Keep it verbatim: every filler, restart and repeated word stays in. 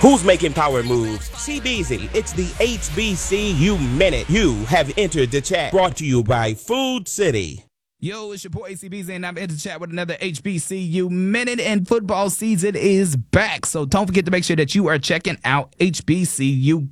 Who's making power moves? C-Beezy. It's the H B C U Minute. You have entered the chat. Brought to you by Food City. Yo, it's your boy C B Z, and I'm in the chat with another H B C U Minute, and football season is back. So don't forget to make sure that you are checking out H B C U